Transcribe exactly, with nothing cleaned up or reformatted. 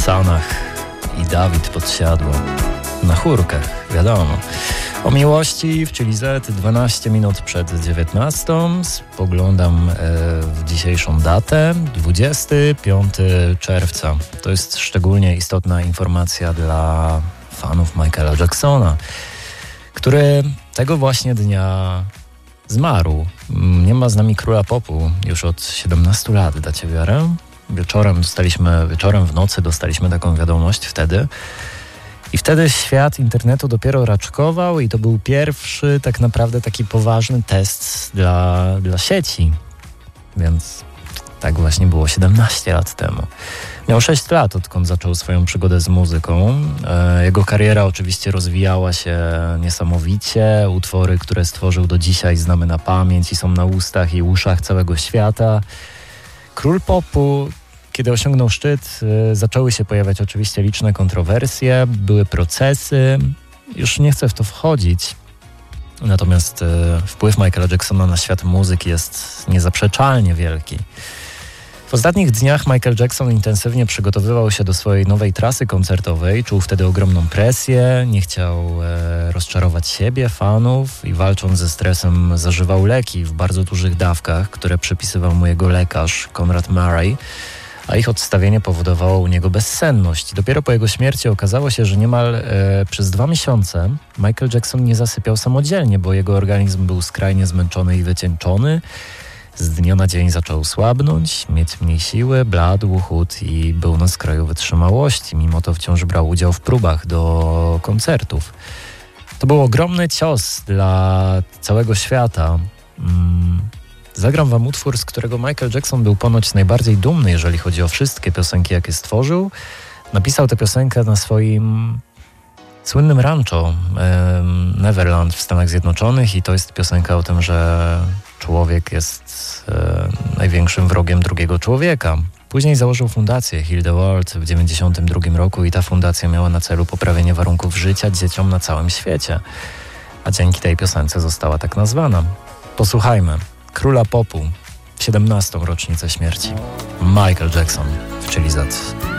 Sanach i Dawid Podsiadło. Na chórkach, wiadomo. O miłości w Chili Z dwanaście minut przed dziewiętnastą. Spoglądam e, w dzisiejszą datę, dwudziestego piątego czerwca. To jest szczególnie istotna informacja dla fanów Michaela Jacksona, który tego właśnie dnia zmarł. Nie ma z nami króla popu już od siedemnastu lat, dacie wiarę? Wieczorem dostaliśmy, wieczorem w nocy dostaliśmy taką wiadomość wtedy. I wtedy świat internetu dopiero raczkował i to był pierwszy tak naprawdę taki poważny test dla, dla sieci. Więc tak właśnie było siedemnaście lat temu. Miał sześć lat, odkąd zaczął swoją przygodę z muzyką. Jego kariera oczywiście rozwijała się niesamowicie. Utwory, które stworzył do dzisiaj, znamy na pamięć i są na ustach i uszach całego świata. Król popu, kiedy osiągnął szczyt, zaczęły się pojawiać oczywiście liczne kontrowersje, były procesy. Już nie chcę w to wchodzić. Natomiast wpływ Michaela Jacksona na świat muzyki jest niezaprzeczalnie wielki. W ostatnich dniach Michael Jackson intensywnie przygotowywał się do swojej nowej trasy koncertowej, czuł wtedy ogromną presję, nie chciał e, rozczarować siebie, fanów i walcząc ze stresem zażywał leki w bardzo dużych dawkach, które przypisywał mu jego lekarz Conrad Murray, a ich odstawienie powodowało u niego bezsenność. Dopiero po jego śmierci okazało się, że niemal e, przez dwa miesiące Michael Jackson nie zasypiał samodzielnie, bo jego organizm był skrajnie zmęczony i wycieńczony. Z dnia na dzień zaczął słabnąć, mieć mniej siły, bladł, chudł i był na skraju wytrzymałości. Mimo to wciąż brał udział w próbach do koncertów. To był ogromny cios dla całego świata. Mm. Zagram wam utwór, z którego Michael Jackson był ponoć najbardziej dumny, jeżeli chodzi o wszystkie piosenki, jakie stworzył. Napisał tę piosenkę na swoim słynnym rancho Neverland w Stanach Zjednoczonych i to jest piosenka o tym, że człowiek jest e, największym wrogiem drugiego człowieka. Później założył fundację Heal the World w dziewięćdziesiątym drugim roku i ta fundacja miała na celu poprawienie warunków życia dzieciom na całym świecie. A dzięki tej piosence została tak nazwana. Posłuchajmy. Króla popu w siedemnastą rocznicę śmierci. Michael Jackson w Chili Z.